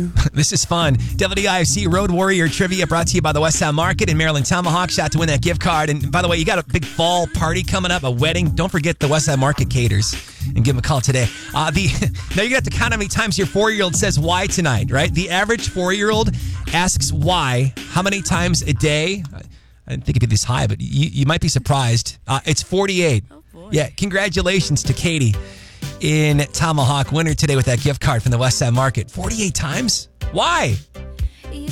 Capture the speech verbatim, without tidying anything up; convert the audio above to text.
you. This is fun. W D I F C Road Warrior Trivia brought to you by the West Sound Market in Maryland. Tomahawk shot to win that gift card. And by the way, you got a big fall party coming up, a wedding. Don't forget the West Sound Market caters and give them a call today. Uh, the Now you got to count how many times your four-year-old says why tonight, right? The average four-year-old asks why how many times a day? I didn't think it'd be this high, but you, you might be surprised. Uh, it's forty-eight. Oh, boy. Yeah, congratulations to Katie in Tomahawk, winner today with that gift card from the West Side Market. forty-eight times? Why?